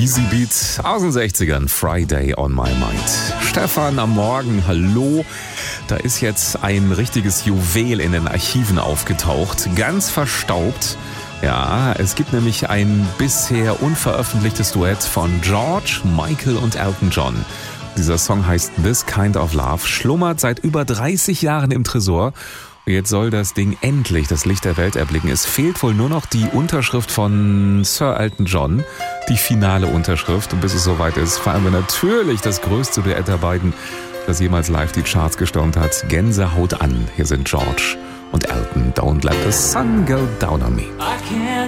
Easy Beat aus den 60ern, Friday on my mind. Stefan am Morgen, hallo. Da ist jetzt ein richtiges Juwel in den Archiven aufgetaucht, ganz verstaubt. Ja, es gibt nämlich ein bisher unveröffentlichtes Duett von George, Michael und Elton John. Dieser Song heißt This Kind of Love, schlummert seit über 30 Jahren im Tresor. Jetzt soll das Ding endlich das Licht der Welt erblicken. Es fehlt wohl nur noch die Unterschrift von Sir Elton John, die finale Unterschrift. Und bis es soweit ist, feiern wir natürlich das größte Duett der beiden, das jemals live die Charts gestürmt hat. Gänsehaut an. Hier sind George und Elton. Don't let the sun go down on me.